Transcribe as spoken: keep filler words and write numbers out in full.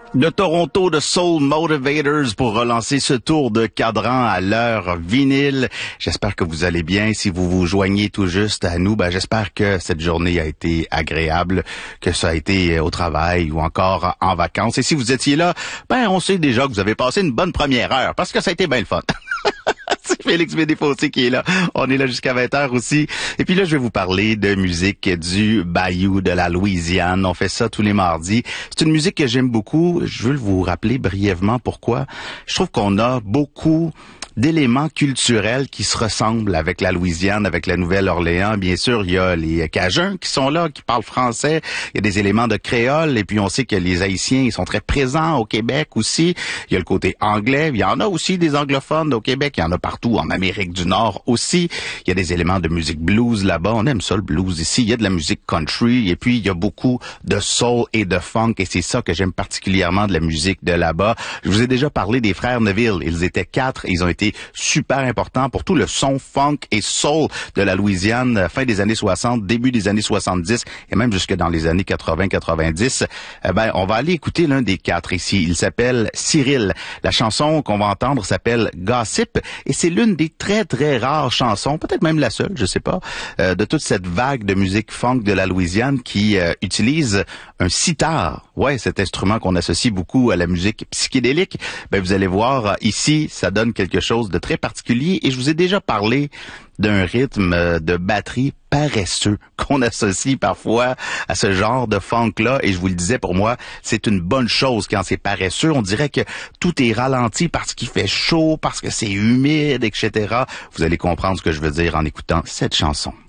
De Toronto de Soul Motivators pour relancer ce tour de cadran à l'heure vinyle. J'espère que vous allez bien. Si vous vous joignez tout juste à nous, ben j'espère que cette journée a été agréable, que ça a été au travail ou encore en vacances. Et si vous étiez là, ben on sait déjà que vous avez passé une bonne première heure parce que ça a été bien le fun. C'est Félix Médéfossé qui est là. On est là jusqu'à vingt heures aussi. Et puis là, je vais vous parler de musique du Bayou de la Louisiane. On fait ça tous les mardis. C'est une musique que j'aime beaucoup. Je veux vous rappeler brièvement pourquoi. Je trouve qu'on a beaucoup d'éléments culturels qui se ressemblent avec la Louisiane, avec la Nouvelle-Orléans. Bien sûr, il y a les Cajuns qui sont là, qui parlent français. Il y a des éléments de créole. Et puis, on sait que les Haïtiens, ils sont très présents au Québec aussi. Il y a le côté anglais. Il y en a aussi des anglophones au Québec. Il y en a partout en Amérique du Nord aussi. Il y a des éléments de musique blues là-bas. On aime ça, le blues ici. Il y a de la musique country. Et puis, il y a beaucoup de soul et de funk. Et c'est ça que j'aime particulièrement de la musique de là-bas. Je vous ai déjà parlé des frères Neville. Ils étaient quatre. Ils ont été super important pour tout le son funk et soul de la Louisiane, fin des années soixante, début des années soixante-dix et même jusque dans les années quatre-vingts quatre-vingt-dix. Eh ben, on va aller écouter l'un des quatre ici. Il s'appelle Cyril. La chanson qu'on va entendre s'appelle Gossip et c'est l'une des très très rares chansons, peut-être même la seule, je sais pas, euh, de toute cette vague de musique funk de la Louisiane qui euh, utilise un sitar. Ouais, cet instrument qu'on associe beaucoup à la musique psychédélique. Ben, vous allez voir, ici, ça donne quelque chose de très particulier et je vous ai déjà parlé d'un rythme de batterie paresseux qu'on associe parfois à ce genre de funk-là. Et je vous le disais, pour moi, c'est une bonne chose quand c'est paresseux. On dirait que tout est ralenti parce qu'il fait chaud, parce que c'est humide, et cetera. Vous allez comprendre ce que je veux dire en écoutant cette chanson.